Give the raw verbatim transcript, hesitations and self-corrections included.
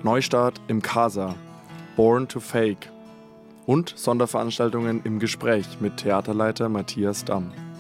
Neustart im Casa, Born to Fake und Sonderveranstaltungen im Gespräch mit Theaterleiter Matthias Damm.